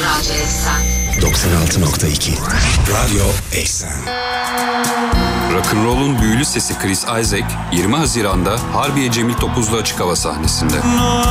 Radyo Eksen 96.2 Radyo Eksen. Rock'n'roll'un büyülü sesi Chris Isaak 20 Haziran'da Harbiye Cemil Topuzlu açık hava sahnesinde.